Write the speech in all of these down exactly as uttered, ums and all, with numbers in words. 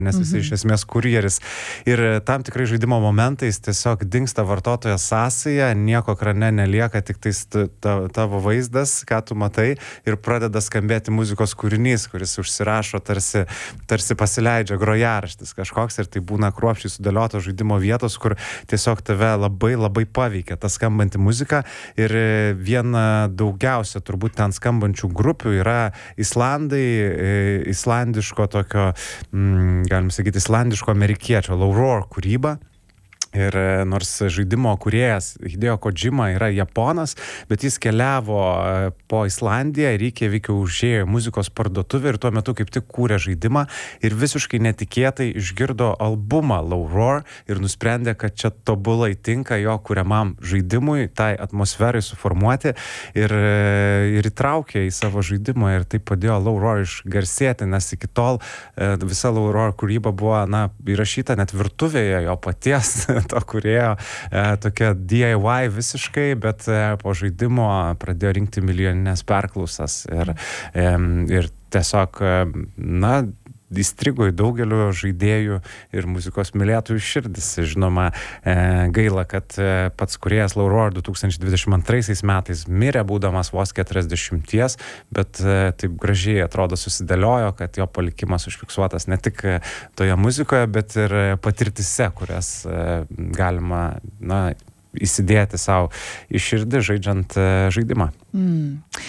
nes jis iš esmės kurjeris. Ir tam tikrai žaidimo momentais tiesiog dingsta vartotojo sąsaja, nieko ekrane nelieka, tik tais tavo vaizdas, ką tu matai, ir pradeda skambėti muzikos kūrinys, kuris užsirašo tarsi, tarsi pasileidžia grojaraštis kažkoks, ir tai būna kruopščiai sudėliotos žaidimo vietos, kur tiesiog tave labai labai paveikia ta skambanti muzika. Ir viena daugiausia turbūt ten skambančių grupių yra Islandai, islandiško tokio mm, galim sakyti, islandiško amerikiečio Low Roar kūryba. Ir nors žaidimo kūrėjas Hideo Kojima yra japonas, bet jis keliavo po Islandiją ir Reikjavike užėjo muzikos parduotuvę ir tuo metu kaip tik kūrė žaidimą ir visiškai netikėtai išgirdo albumą Low Roar ir nusprendė, kad čia tobulai tinka jo kuriamam žaidimui, tai atmosferai suformuoti ir, ir įtraukė į savo žaidimą ir tai padėjo Low Roar išgarsėti, nes iki tol visa Low Roar kūryba buvo, na, įrašyta net virtuvėje jo paties to kūrėjo, e, tokia D I Y visiškai, bet e, po žaidimo pradėjo rinkti milijoninės perklausas ir, e, ir tiesiog, e, na, įstrigo į daugelio žaidėjų ir muzikos mylėtojų širdis. Žinoma, e, gaila, kad e, pats kūrėjas Low Roar du tūkstančiai dvidešimt antraisiais metais mirė, būdamas vos keturiasdešimties, bet e, taip gražiai atrodo susidėliojo, kad jo palikimas užfiksuotas ne tik toje muzikoje, bet ir patirtise, kurias e, galima, na, įsidėti savo į širdį žaidžiant e, žaidimą. Mm.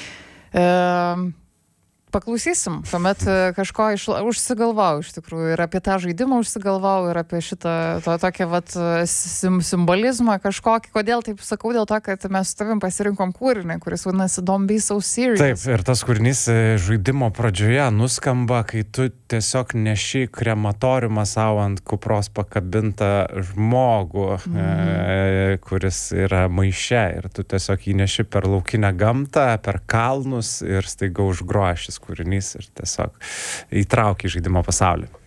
Um. Paklausysim, tuomet kažko iš, užsigalvau iš tikrųjų ir apie tą žaidimą užsigalvau ir apie šitą to, tokią vat sim, simbolizmą kažkokį. Kodėl taip sakau? Dėl to, kad mes su tavim pasirinkom kūrinį, kuris vadinasi Don't Be So Serious. Taip, ir tas kūrinys žaidimo pradžioje nuskamba, kai tu tiesiog neši krematoriumą savo ant kupros pakabintą žmogų, mm. e, kuris yra maiše ir tu tiesiog jį neši per laukinę gamtą, per kalnus ir staiga užgroja šis kūrinys ir tiesiog įtraukia į žaidimo pasaulį.